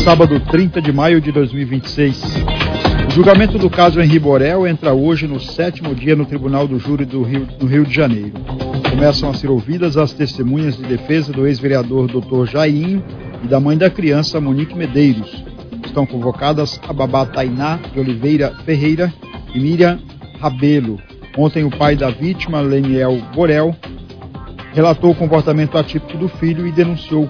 sábado 30 de maio de 2026. O julgamento do caso Henri Borel entra hoje no 7º dia no Tribunal do Júri no Rio de Janeiro. Começam a ser ouvidas as testemunhas de defesa do ex-vereador Dr. Jairinho e da mãe da criança, Monique Medeiros. Estão convocadas a babá Tainá de Oliveira Ferreira e Miriam Rabelo. Ontem, o pai da vítima, Leniel Borel, relatou o comportamento atípico do filho e denunciou